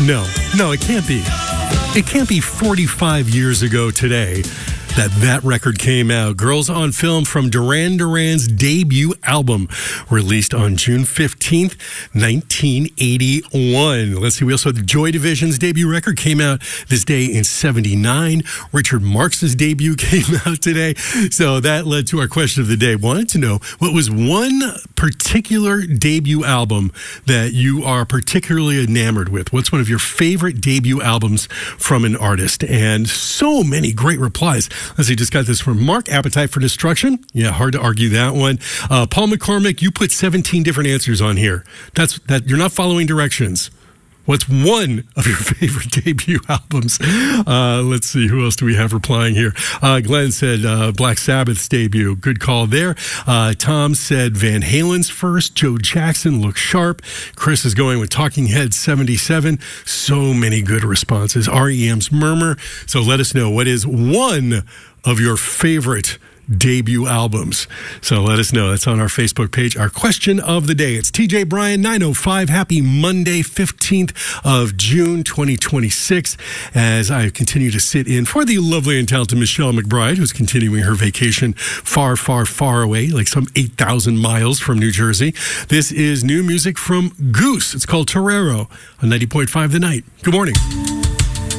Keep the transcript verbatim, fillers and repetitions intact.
No, no, it can't be. It can't be forty-five years ago today that that record came out. Girls on Film from Duran Duran's debut album, released on June fifteenth, nineteen eighty-one. Let's see, we also had Joy Division's debut record came out this day in seventy-nine. Richard Marx's debut came out today. So that led to our question of the day. Wanted to know, what was one particular debut album that you are particularly enamored with? What's one of your favorite debut albums from an artist? And so many great replies. Let's see, just got this from Mark, Appetite for Destruction. Yeah, hard to argue that one. Uh, Paul McCormick, you put seventeen different answers on here. That's that. You're not following directions. What's one of your favorite debut albums? Uh, let's see, who else do we have replying here? Uh, Glenn said uh, Black Sabbath's debut. Good call there. Uh, Tom said Van Halen's first. Joe Jackson looks sharp. Chris is going with Talking Heads seventy-seven. So many good responses. R E M's Murmur. So let us know, what is one of your favorite debut albums? So let us know. That's on our Facebook page. Our question of the day. It's T J Bryan, nine oh five. Happy Monday, fifteenth of June, twenty twenty-six, as I continue to sit in for the lovely and talented Michelle McBride, who's continuing her vacation far, far, far away, like some eight thousand miles from New Jersey. This is new music from Goose. It's called Torero on ninety point five The Night. Good morning.